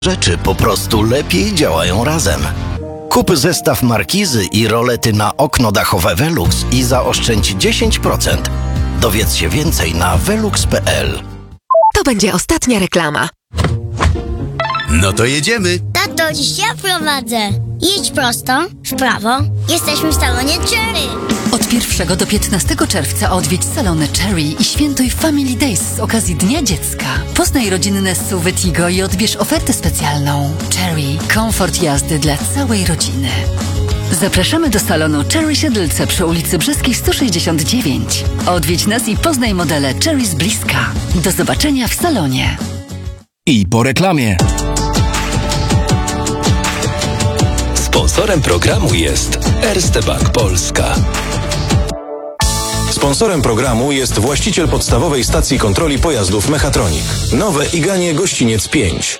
Rzeczy po prostu lepiej działają razem. Kup zestaw markizy i rolety na okno dachowe Velux i zaoszczędź 10%. Dowiedz się więcej na velux.pl. To będzie ostatnia reklama. No to jedziemy. Tato, dziś ja prowadzę. Jedź prosto, w prawo. Jesteśmy w salonie Cherry. Od 1 do 15 czerwca odwiedź salony Cherry i świętuj Family Days z okazji Dnia Dziecka. Poznaj rodzinne SUV Tigo i odbierz ofertę specjalną. Cherry. Komfort jazdy dla całej rodziny. Zapraszamy do salonu Cherry Siedlce przy ulicy Brzeskiej 169. Odwiedź nas i poznaj modele Cherry z bliska. Do zobaczenia w salonie. I po reklamie. Sponsorem programu jest Erste Bank Polska. Sponsorem programu jest właściciel podstawowej stacji kontroli pojazdów Mechatronik. Nowe Iganie Gościniec 5.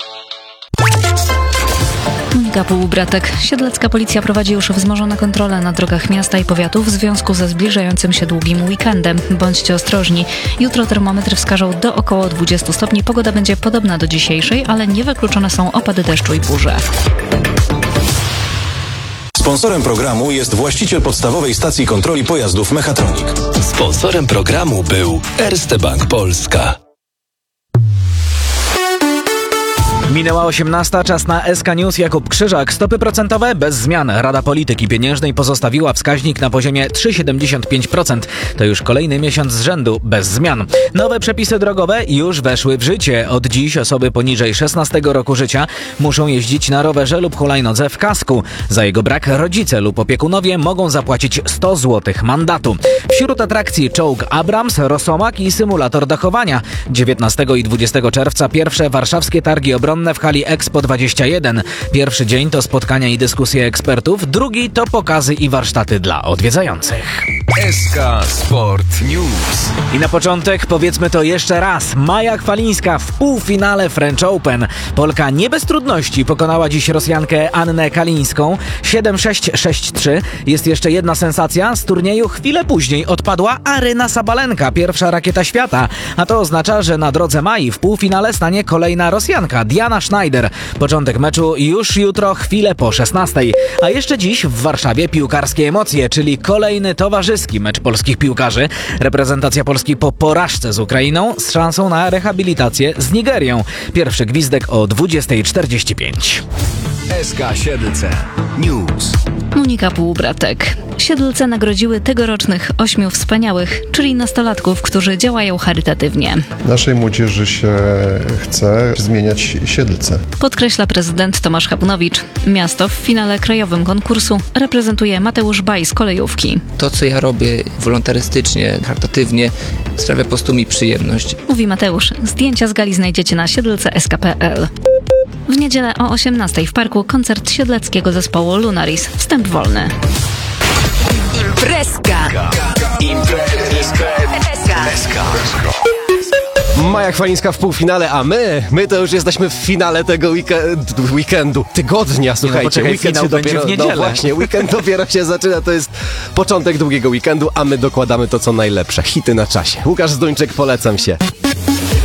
Monika Półbratek. Siedlecka policja prowadzi już wzmożone kontrole na drogach miasta i powiatu w związku ze zbliżającym się długim weekendem. Bądźcie ostrożni. Jutro termometry wskażą do około 20 stopni. Pogoda będzie podobna do dzisiejszej, ale niewykluczone są opady deszczu i burze. Sponsorem programu jest właściciel podstawowej stacji kontroli pojazdów Mechatronik. Sponsorem programu był Erste Bank Polska. Minęła 18, czas na SK News. Jakub Krzyżak. Stopy procentowe bez zmian. Rada Polityki Pieniężnej pozostawiła wskaźnik na poziomie 3,75%. To już kolejny miesiąc z rzędu bez zmian. Nowe przepisy drogowe już weszły w życie. Od dziś osoby poniżej 16 roku życia muszą jeździć na rowerze lub hulajnodze w kasku. Za jego brak rodzice lub opiekunowie mogą zapłacić 100 zł mandatu. Wśród atrakcji czołg Abrams, Rosomak i symulator dachowania. 19 i 20 czerwca pierwsze warszawskie targi obronne w hali Expo 21. Pierwszy dzień to spotkania i dyskusje ekspertów, drugi to pokazy i warsztaty dla odwiedzających. SK Sport News. I na początek powiedzmy to jeszcze raz. Maja Chwalińska w półfinale French Open. Polka nie bez trudności pokonała dziś Rosjankę Annę Kalińską 7-6, 6-3. Jest jeszcze jedna sensacja. Z turnieju chwilę później odpadła Aryna Sabalenka, pierwsza rakieta świata. A to oznacza, że na drodze Mai w półfinale stanie kolejna Rosjanka, Diana Schneider. Początek meczu już jutro, chwilę po 16. A jeszcze dziś w Warszawie piłkarskie emocje, czyli kolejny towarzyski mecz polskich piłkarzy. Reprezentacja Polski po porażce z Ukrainą z szansą na rehabilitację z Nigerią. Pierwszy gwizdek o 20:45. SK Siedlce News. Monika Półbratek. Siedlce nagrodziły tegorocznych 8 wspaniałych, czyli nastolatków, którzy działają charytatywnie. Naszej młodzieży się chce zmieniać Siedlce. Podkreśla prezydent Tomasz Hapunowicz. Miasto w finale krajowym konkursu reprezentuje Mateusz Baj z Kolejówki. To, co ja robię wolontarystycznie, charytatywnie, sprawia po prostu mi przyjemność. Mówi Mateusz. Zdjęcia z gali znajdziecie na siedlce.sk.pl. W niedzielę o 18:00 w parku koncert siedleckiego zespołu Lunaris. Wstęp wolny. Imprezka. Maja Chwalińska w półfinale, a my to już jesteśmy w finale tego weekendu, tygodnia, słuchajcie. Poczekaj, weekend finał się będzie dopiero, w niedzielę. No właśnie, weekend dopiero się zaczyna, to jest początek długiego weekendu, a my dokładamy to, co najlepsze. Hity na czasie. Łukasz Zduńczyk, polecam się.